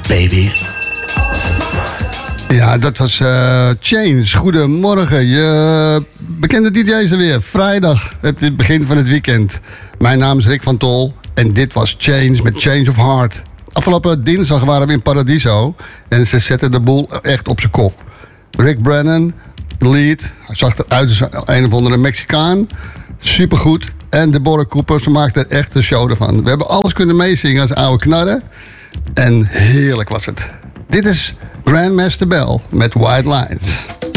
baby. Ja, dat was Change. Goedemorgen. Je bekende DJ's er weer. Vrijdag, het begin van het weekend. Mijn naam is Rick van Tol. En dit was Change met Change of Heart. Afgelopen dinsdag waren we in Paradiso. En ze zetten de boel echt op zijn kop. Rick Brennan, de lead. Hij zag eruit als een of andere Mexicaan. Supergoed. En Deborah Cooper, ze maakte er echt een show ervan. We hebben alles kunnen meezingen als oude knarren. En heerlijk was het. Dit is Grandmaster Bell met White Lines.